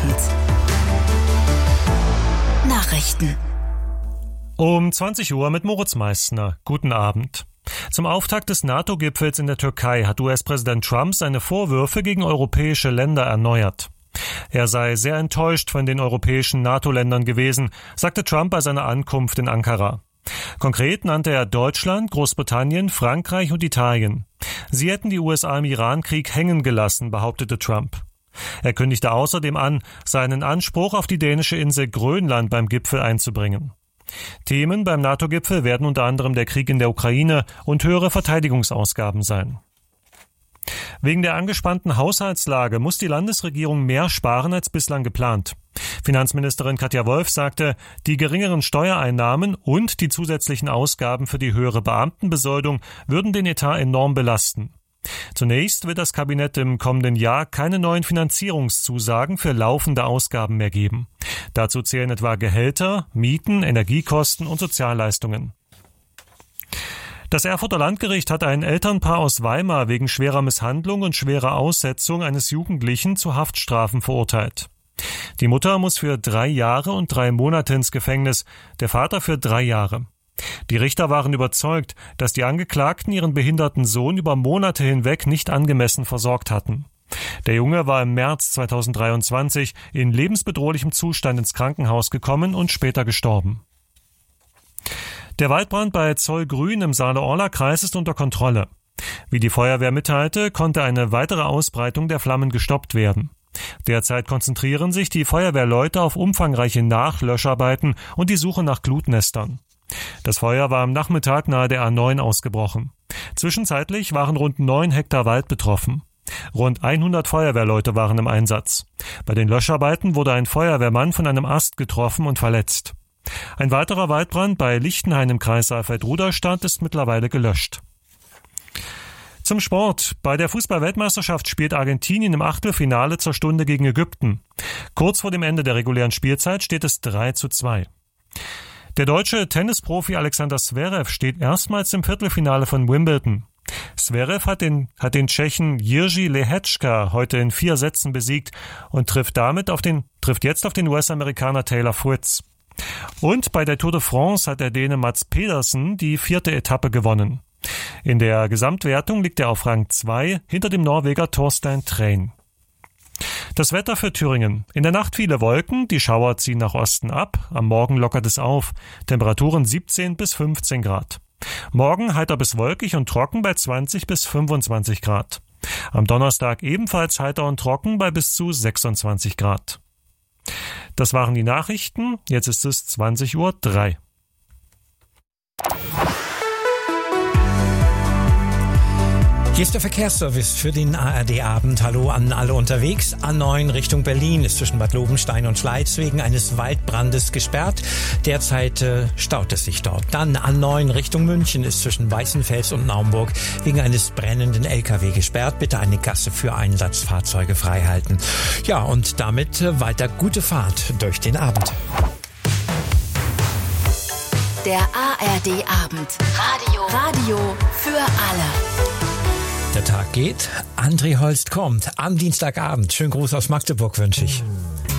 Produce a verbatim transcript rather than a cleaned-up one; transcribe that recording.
Abend. Nachrichten. Um zwanzig Uhr mit Moritz Meissner. Guten Abend. Zum Auftakt des NATO-Gipfels in der Türkei hat U S-Präsident Trump seine Vorwürfe gegen europäische Länder erneuert. Er sei sehr enttäuscht von den europäischen NATO-Ländern gewesen, sagte Trump bei seiner Ankunft in Ankara. Konkret nannte er Deutschland, Großbritannien, Frankreich und Italien. Sie hätten die U S A im Iran-Krieg hängen gelassen, behauptete Trump. Er kündigte außerdem an, seinen Anspruch auf die dänische Insel Grönland beim Gipfel einzubringen. Themen beim NATO-Gipfel werden unter anderem der Krieg in der Ukraine und höhere Verteidigungsausgaben sein. Wegen der angespannten Haushaltslage muss die Landesregierung mehr sparen als bislang geplant. Finanzministerin Katja Wolf sagte, die geringeren Steuereinnahmen und die zusätzlichen Ausgaben für die höhere Beamtenbesoldung würden den Etat enorm belasten. Zunächst wird das Kabinett im kommenden Jahr keine neuen Finanzierungszusagen für laufende Ausgaben mehr geben. Dazu zählen etwa Gehälter, Mieten, Energiekosten und Sozialleistungen. Das Erfurter Landgericht hat ein Elternpaar aus Weimar wegen schwerer Misshandlung und schwerer Aussetzung eines Jugendlichen zu Haftstrafen verurteilt. Die Mutter muss für drei Jahre und drei Monate ins Gefängnis, der Vater für drei Jahre. Die Richter waren überzeugt, dass die Angeklagten ihren behinderten Sohn über Monate hinweg nicht angemessen versorgt hatten. Der Junge war im März zweitausenddreiundzwanzig in lebensbedrohlichem Zustand ins Krankenhaus gekommen und später gestorben. Der Waldbrand bei Zollgrün im Saale-Orla-Kreis ist unter Kontrolle. Wie die Feuerwehr mitteilte, konnte eine weitere Ausbreitung der Flammen gestoppt werden. Derzeit konzentrieren sich die Feuerwehrleute auf umfangreiche Nachlöscharbeiten und die Suche nach Glutnestern. Das Feuer war am Nachmittag nahe der A neun ausgebrochen. Zwischenzeitlich waren rund neun Hektar Wald betroffen. Rund hundert Feuerwehrleute waren im Einsatz. Bei den Löscharbeiten wurde ein Feuerwehrmann von einem Ast getroffen und verletzt. Ein weiterer Waldbrand bei Lichtenhain im Kreis Saalfeld-Rudolstadt ist mittlerweile gelöscht. Zum Sport. Bei der Fußball-Weltmeisterschaft spielt Argentinien im Achtelfinale zur Stunde gegen Ägypten. Kurz vor dem Ende der regulären Spielzeit steht es drei zu zwei. Der deutsche Tennisprofi Alexander Zverev steht erstmals im Viertelfinale von Wimbledon. Zverev hat den, hat den Tschechen Jiří Lehečka heute in vier Sätzen besiegt und trifft damit auf den, trifft jetzt auf den U S-Amerikaner Taylor Fritz. Und bei der Tour de France hat der Däne Mads Pedersen die vierte Etappe gewonnen. In der Gesamtwertung liegt er auf Rang zwei hinter dem Norweger Torstein Train. Das Wetter für Thüringen. In der Nacht viele Wolken, die Schauer ziehen nach Osten ab, am Morgen lockert es auf. Temperaturen siebzehn bis fünfzehn Grad. Morgen heiter bis wolkig und trocken bei zwanzig bis fünfundzwanzig Grad. Am Donnerstag ebenfalls heiter und trocken bei bis zu sechsundzwanzig Grad. Das waren die Nachrichten, jetzt ist es zwanzig Uhr drei. Hier ist der Verkehrsservice für den A R D-Abend. Hallo an alle unterwegs. A neun Richtung Berlin ist zwischen Bad Lobenstein und Schleiz wegen eines Waldbrandes gesperrt. Derzeit äh, staut es sich dort. Dann A neun Richtung München ist zwischen Weißenfels und Naumburg wegen eines brennenden L K W gesperrt. Bitte eine Gasse für Einsatzfahrzeuge freihalten. Ja, und damit äh, weiter gute Fahrt durch den Abend. Der A R D-Abend. Radio. Radio für alle. Der Tag geht, André Holst kommt am Dienstagabend. Schönen Gruß aus Magdeburg wünsche ich.